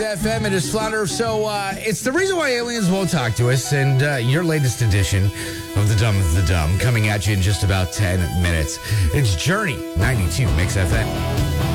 FM, it is Flounder. So it's the reason why aliens won't talk to us, and your latest edition of The Dumb of the Dumb coming at you in just about 10 minutes. It's Journey 92 Mix FM.